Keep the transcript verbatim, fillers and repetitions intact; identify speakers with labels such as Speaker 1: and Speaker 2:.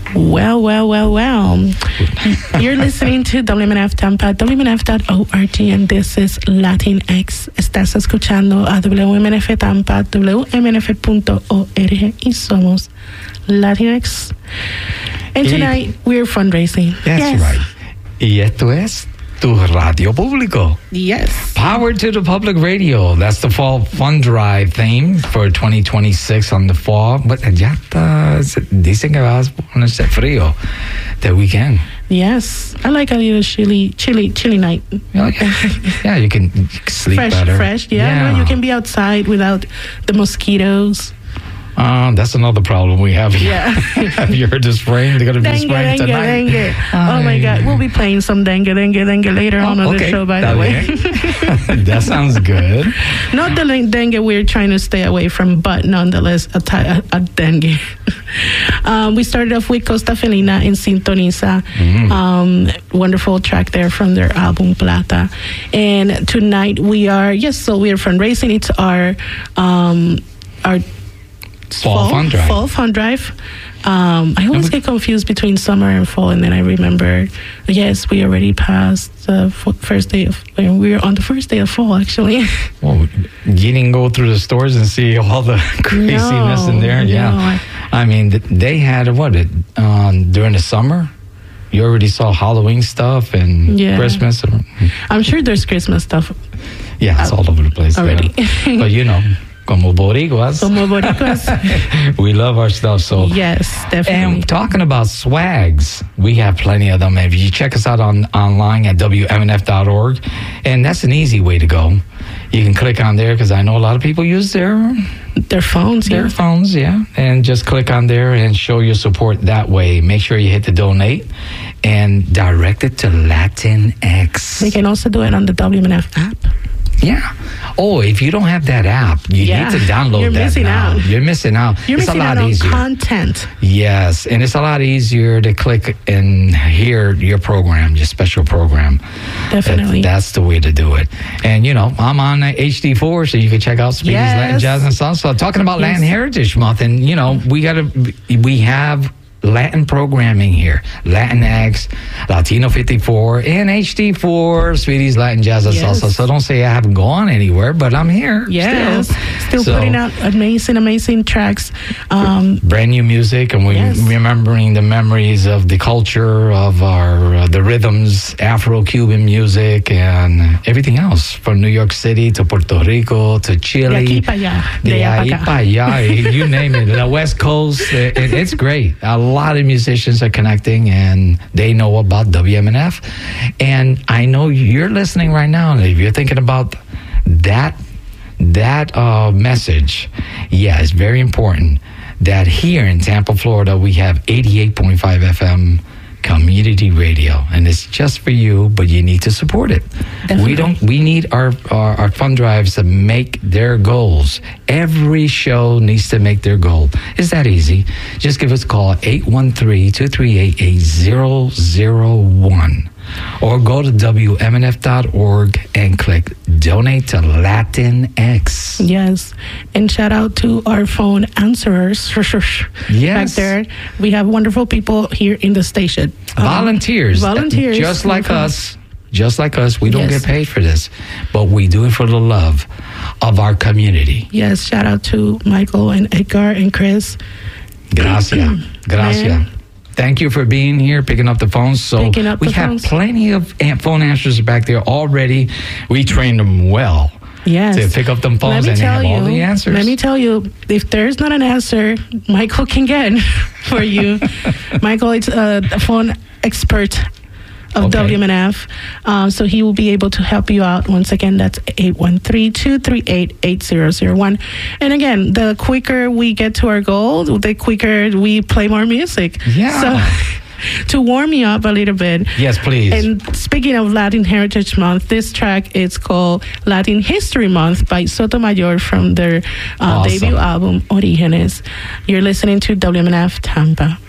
Speaker 1: Well, well, well, well. You're listening to W M N F Tampa, W M N F dot org, and this is Latinx. Estás escuchando a W M N F Tampa, W M N F punto org, y somos Latinx. And tonight, we're fundraising.
Speaker 2: That's
Speaker 1: yes.
Speaker 2: right. Y esto es Tu Radio Público.
Speaker 1: Yes.
Speaker 2: Power to the Public Radio. That's the Fall Fund Drive theme for twenty twenty-six on the fall. But ya está, dicen que va a ponerse frío the weekend.
Speaker 1: Yes. I like a little chilly, chilly, chilly night.
Speaker 2: Yeah, yeah you, can, you can sleep
Speaker 1: fresh,
Speaker 2: better.
Speaker 1: Fresh, yeah.
Speaker 2: yeah.
Speaker 1: No, you can be outside without the mosquitoes.
Speaker 2: Uh, that's another problem we have here.
Speaker 1: Yeah.
Speaker 2: Have you heard this rain? They're going to be
Speaker 1: dengue,
Speaker 2: spraying
Speaker 1: dengue,
Speaker 2: tonight.
Speaker 1: Dengue. Oh, my God. We'll be playing some dengue, dengue, dengue later on
Speaker 2: oh,
Speaker 1: on
Speaker 2: okay.
Speaker 1: the show, by the way.
Speaker 2: That sounds good.
Speaker 1: Not the dengue we're trying to stay away from, but nonetheless, a, ty- a, a dengue. um, we started off with Costa Felina in Sintoniza. Mm. Um, wonderful track there from their album Plata. And tonight we are, yes, so we are fundraising. It's our, um, our,
Speaker 2: Fall,
Speaker 1: fall
Speaker 2: Fund Drive.
Speaker 1: Fall Fund Drive. Um, I always get confused between summer and fall, and then I remember, yes, we already passed the f- first day of, we were on the first day of fall, actually.
Speaker 2: Well, you didn't go through the stores and see all the craziness
Speaker 1: no,
Speaker 2: in there? Yeah.
Speaker 1: No, I,
Speaker 2: I mean, they had, what, it um, during the summer? You already saw Halloween stuff and
Speaker 1: yeah.
Speaker 2: Christmas.
Speaker 1: I'm sure there's Christmas stuff.
Speaker 2: Yeah, it's all over the place.
Speaker 1: Already.
Speaker 2: Yeah. But, you know. Como boricuas.
Speaker 1: Como boricuas.
Speaker 2: We love our stuff. So
Speaker 1: yes, definitely.
Speaker 2: And talking about swags, we have plenty of them. If you check us out on online at W M N F dot org, and that's an easy way to go. You can click on there because I know a lot of people use their
Speaker 1: their phones.
Speaker 2: Their
Speaker 1: yeah.
Speaker 2: phones, yeah. And just click on there and show your support that way. Make sure you hit the donate and direct it to Latinx.
Speaker 1: They can also do it on the W M N F app.
Speaker 2: Yeah. Oh, if you don't have that app, you
Speaker 1: yeah.
Speaker 2: need to download
Speaker 1: You're
Speaker 2: that
Speaker 1: missing
Speaker 2: now.
Speaker 1: Out.
Speaker 2: You're missing out.
Speaker 1: You're
Speaker 2: it's
Speaker 1: missing
Speaker 2: a lot
Speaker 1: out on
Speaker 2: easier.
Speaker 1: content.
Speaker 2: Yes, and it's a lot easier to click and hear your program, your special program.
Speaker 1: Definitely.
Speaker 2: That, that's the way to do it. And, you know, I'm on H D four, so you can check out Speedy's
Speaker 1: yes.
Speaker 2: Latin Jazz and Salsa. Talking about yes. Latin Heritage Month, and, you know, we got to, we have Latin programming here. Latinx, Latino fifty-four, and H D four, Speedy's Latin Jazz and
Speaker 1: yes.
Speaker 2: Salsa. So don't say I haven't gone anywhere, but I'm here.
Speaker 1: Yes.
Speaker 2: Still,
Speaker 1: still
Speaker 2: so,
Speaker 1: putting out amazing, amazing tracks. Um,
Speaker 2: brand new music, and we're
Speaker 1: yes.
Speaker 2: remembering the memories of the culture, of our uh, the rhythms, Afro-Cuban music, and everything else from New York City to Puerto Rico to Chile.
Speaker 1: De aquí para allá.
Speaker 2: De ahí para allá. You name it. The West Coast. It, it, it's great. A lot of musicians are connecting, and they know about W M N F. And I know you're listening right now, and if you're thinking about that that uh, message, yeah, it's very important that here in Tampa, Florida, we have eighty-eight point five F M community radio, and it's just for you, but you need to support it.
Speaker 1: Definitely.
Speaker 2: We don't. We need our, our our fund drives to make their goals. Every show needs to make their goal. It's that easy. Just give us a call at eight one three, two three eight, eight zero zero one. Or go to W M N F dot org and click Donate to Latinx.
Speaker 1: Yes. And shout out to our phone answerers.
Speaker 2: Yes.
Speaker 1: Back there. We have wonderful people here in the station.
Speaker 2: Volunteers.
Speaker 1: Um, volunteers.
Speaker 2: Just like us. Just like us. We don't
Speaker 1: yes.
Speaker 2: get paid for this. But we do it for the love of our community.
Speaker 1: Yes. Shout out to Michael and Edgar and Chris.
Speaker 2: Gracias. Gracias.
Speaker 1: Man.
Speaker 2: Thank you for being here, picking up the phones. So
Speaker 1: Picking up
Speaker 2: we
Speaker 1: the
Speaker 2: have
Speaker 1: phones.
Speaker 2: plenty of phone answers back there already. We trained them well.
Speaker 1: Yes.
Speaker 2: To pick up them phones and have
Speaker 1: you,
Speaker 2: all the answers.
Speaker 1: Let me tell you, if there's not an answer, Michael can get for you. Michael is a, a phone expert of
Speaker 2: okay.
Speaker 1: W M N F. Uh, so he will be able to help you out. Once again, that's eight one three, two three eight, eight zero zero one. And again, the quicker we get to our goal, the quicker we play more music.
Speaker 2: Yeah.
Speaker 1: So to warm you up a little bit.
Speaker 2: Yes, please.
Speaker 1: And speaking of Latin Heritage Month, this track is called Latin History Month by Sotomayor from their uh,
Speaker 2: awesome.
Speaker 1: debut album, Orígenes. You're listening to W M N F Tampa.